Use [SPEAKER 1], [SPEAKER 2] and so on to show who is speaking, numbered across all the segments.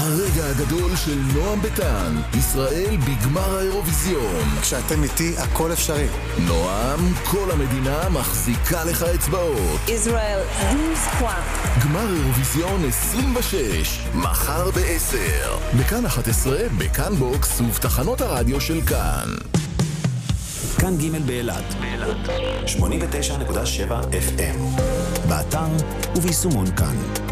[SPEAKER 1] הרגע הגדול של נועם ביטן, ישראל בגמר האירוויזיון.
[SPEAKER 2] כשאתם איתי הכל אפשרי.
[SPEAKER 1] נועם, כל המדינה מחזיקה לך אצבעות.
[SPEAKER 3] ישראל,
[SPEAKER 1] גמר אירוויזיון 26, מחר ב-10. בכאן 11, בכאן בוקס ובתחנות הרדיו של כאן.
[SPEAKER 4] כאן ג' באילת 89.7 FM, באתר וביישומון כאן.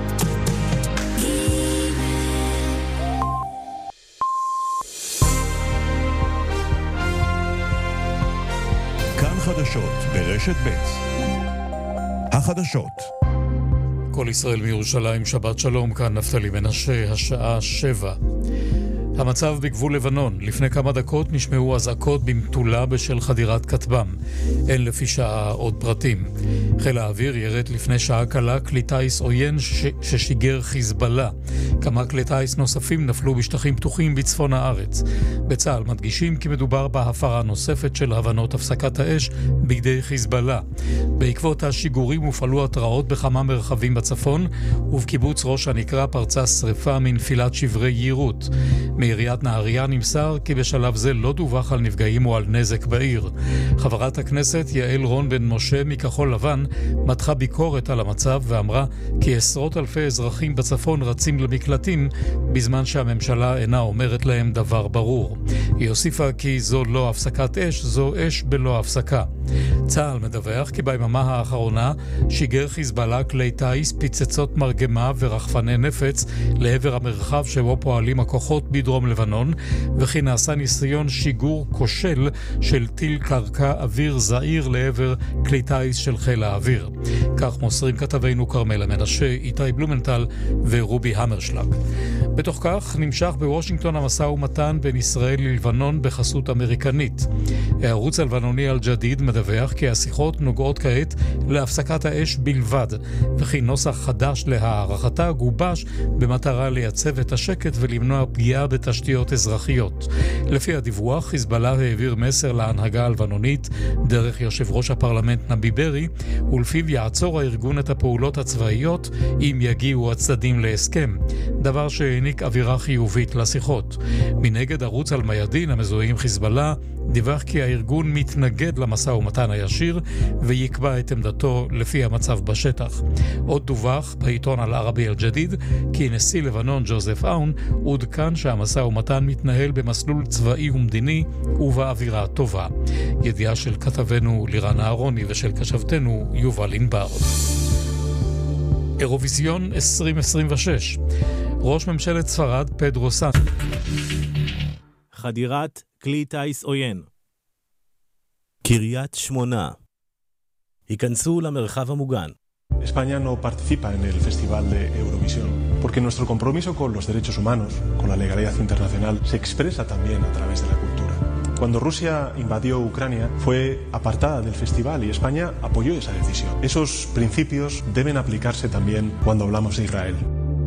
[SPEAKER 5] כאן חדשות ברשת ב'. החדשות. כל ישראל מירושלים, שבת שלום, כאן נפתלי מנשה, השעה 7. המצב בגבול לבנון. לפני כמה דקות נשמעו אזעקות במטולה בשל חדירת כטב"ם. אין לפי שעה עוד פרטים. חיל האוויר ירד לפני שעה קלה כלי טיס עוין ששיגר חיזבאללה. כמה כלי טיס נוספים נפלו בשטחים פתוחים בצפון הארץ. בצה"ל מדגישים כי מדובר בהפרה נוספת של הבנות הפסקת האש בידי חיזבאללה. בעקבות השיגורים הופעלו התראות בכמה מרחבים בצפון, ובקיבוץ ראש הנקרה פרצה שריפה מנפילת שברי יירוט. מעיריית נהריה נמסר כי בשלב זה לא דווח על נפגעים או על נזק בעיר. חברת הכנסת יעל רון בן משה מכחול לבן מתחה ביקורת על המצב ואמרה כי עשרות אלפי אזרחים בצפון רצים למקלטים בזמן שהממשלה אינה אומרת להם דבר ברור. היא הוסיפה כי זו לא הפסקת אש, זו אש בלא הפסקה. צה"ל מדווח כי ביממה האחרונה שיגר חיזבאללה כלי טיס, פצצות מרגמה ורחפני נפץ לעבר המרחב שבו פועלים הכוחות בדרום לבנון, וכי נעשה ניסיון שיגור כושל של טיל קרקע אוויר זעיר לעבר כלי טיס של חיל האוויר. כך מוסרים כתבינו כרמלה מנשה, איתי בלומנטל ורובי המרשלג. בתוך כך נמשך בוושינגטון המשא ומתן בין ישראל ללבנון בחסות אמריקנית. הערוץ הלבנוני אל-ג'דיד מדווח כי השיחות נוגעות כעת להפסקת האש בלבד, וכי נוסח חדש להערכתה גובש במטרה לייצב את השקט ולמנוע פגיעה בתשתיות אזרחיות. לפי הדיווח, חיזבאללה העביר מסר להנהגה הלבנונית דרך יושב ראש הפרלמנט נבי ברי, ולפיו יעצור הארגון את הפעולות הצבאיות אם יגיעו הצדדים להסכם, דבר שהעניק אווירה חיובית לשיחות. מנגד, ערוץ אל-מיאדין המזוהה עם חיזבאללה דיווח כי הארגון מתנגד למשא ומתן הישיר ויקבע את עמדתו לפי המצב בשטח. עוד דווח בעיתון אל-ערבי אל-ג'דיד כי נשיא לבנון ג'וזף אאון עודכן שהמשא ומתן מתנהל במסלול צבאי ומדיני ובאווירה טובה. ידיעה של כתבנו לירן אהרוני ושל כתבתנו יובל ענבר. אירוויזיון 2026. ראש ממשלת ספרד פדרו סנצ'ז.
[SPEAKER 6] חדירת כלי טיס עוין. קריית שמונה. היכנסו למרחב המוגן.
[SPEAKER 7] España no participa en el Festival de Eurovisión porque nuestro compromiso con los derechos humanos, con la legalidad internacional, se expresa también a través de la cultura. Cuando Rusia invadió Ucrania, fue apartada del festival y España apoyó esa decisión. Esos principios deben aplicarse también cuando hablamos de Israel.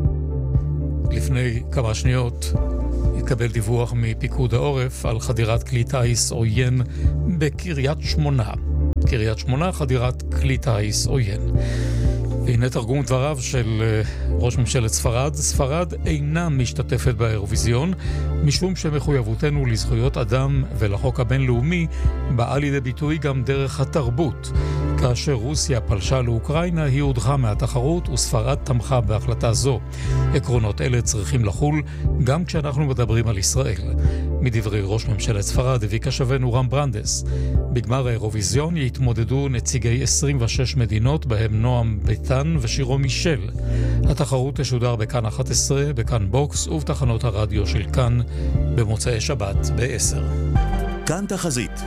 [SPEAKER 5] לפני כמה שניות התקבל דיווח מפיקוד העורף על חדירת כלי טיס עוין בקריית שמונה. קריית שמונה, חדירת כלי טיס עוין. והנה תרגום דבריו של ראש ממשלת ספרד. ספרד אינה משתתפת באירוויזיון משום שמחויבותנו לזכויות אדם ולחוק הבינלאומי באה לידי ביטוי גם דרך התרבות. כאשר רוסיה פלשה לאוקראינה היא הודחה מהתחרות וספרד תמכה בהחלטה זו. עקרונות אלה צריכים לחול גם כשאנחנו מדברים על ישראל. מדברי ראש ממשלת ספרד הביא כתבנו רם ברנדס. בגמר האירוויזיון יתמודדו נציגי 26 מדינות בהם נועם ביטן ושירו מישל. התחרות תשודר בכאן 11, בכאן בוקס ובתחנות הרדיו של כאן במוצאי שבת ב-10.
[SPEAKER 4] כאן תחזית.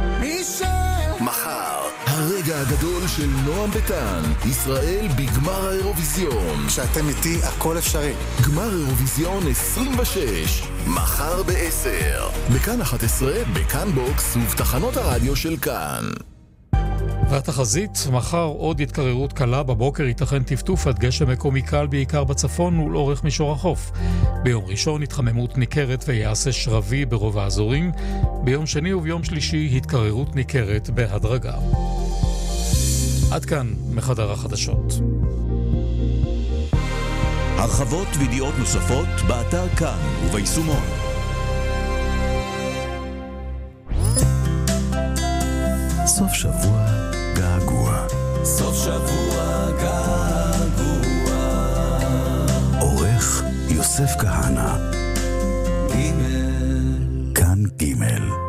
[SPEAKER 1] מחר, הרגע הגדול של נועם ביטן, ישראל בגמר האירוויזיון.
[SPEAKER 2] כשאתם איתי הכל אפשרי.
[SPEAKER 1] גמר אירוויזיון 26, מחר ב-10. בכאן 11, בכאן בוקס ובתחנות הרדיו של כאן.
[SPEAKER 5] והתחזית, מחר עוד התקררות קלה, בבוקר ייתכן טפטוף עד גשם מקומי קל בעיקר בצפון ולאורך מישור החוף. ביום ראשון התחממות ניכרת ויעשה שרבי ברוב האזורים. ביום שני וביום שלישי התקררות ניכרת בהדרגה. עד כאן מחדר החדשות.
[SPEAKER 4] הרחבות וידיעות נוספות באתר כאן וביישומון. סוף שבוע געגוע.
[SPEAKER 1] סוף שבוע געגוע.
[SPEAKER 4] עורך יוסף כהנא. כאן ג'